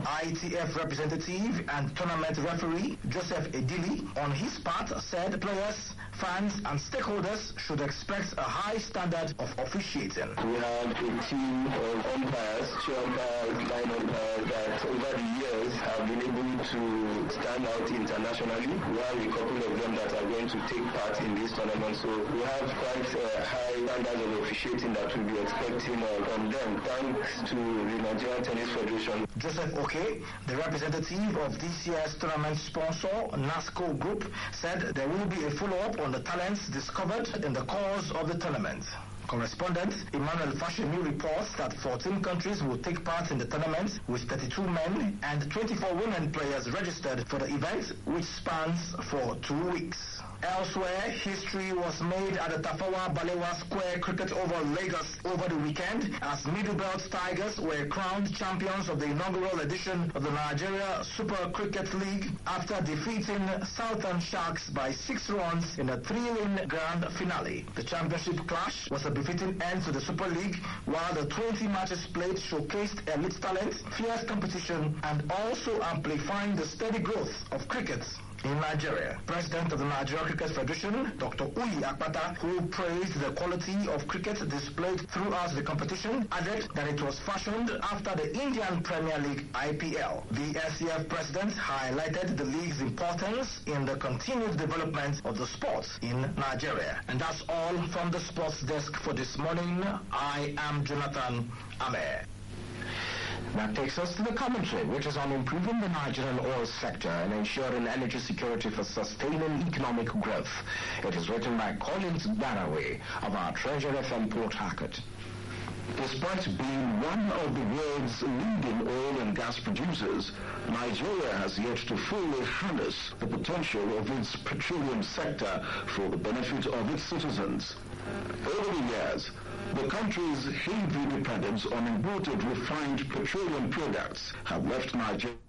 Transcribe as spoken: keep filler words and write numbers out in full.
I T F representative and tournament referee Joseph Edili, on his part, said players, fans and stakeholders should expect a high standard of officiating. We have a team of umpires, two umpires, nine umpires that over the years have been able to stand out internationally. We have a couple of them that are going to take part in this tournament, so we have quite uh, high standards of officiating that we'll be expecting uh, from them, thanks to the Nigerian Tennis Federation. Joseph Oke, the representative of this year's tournament sponsor, NASCO Group, said there will be a follow-up on the talents discovered in the course of the tournament. Correspondent Emmanuel Fashemi reports that fourteen countries will take part in the tournament, with thirty-two men and twenty-four women players registered for the event, which spans for two weeks. Elsewhere, history was made at the Tafawa Balewa Square Cricket Oval, Lagos over the weekend as Middlebelt Tigers were crowned champions of the inaugural edition of the Nigeria Super Cricket League after defeating Southern Sharks by six runs in a thrilling grand finale. The championship clash was a befitting end to the Super League, while the twenty matches played showcased elite talent, fierce competition, and also amplifying the steady growth of cricket in Nigeria. President of the Nigeria Cricket Federation, Doctor Uyi Akpata, who praised the quality of cricket displayed throughout the competition, added that it was fashioned after the Indian Premier League I P L. The N C F president highlighted the league's importance in the continued development of the sport in Nigeria. And that's all from the sports desk for this morning. I am Jonathan Ame. That takes us to the commentary, which is on improving the Nigerian oil sector and ensuring energy security for sustaining economic growth. It is written by Collins Barraway of our Treasure F M Port Harcourt. Despite being one of the world's leading oil and gas producers, Nigeria has yet to fully harness the potential of its petroleum sector for the benefit of its citizens. Over the years, the country's heavy dependence on imported refined petroleum products have left Nigeria